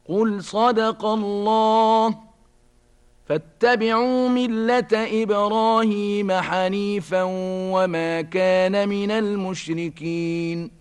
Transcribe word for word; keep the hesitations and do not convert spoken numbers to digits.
قل صدق الله. فاتبعوا ملة إبراهيم حنيفا وما كان من المشركين.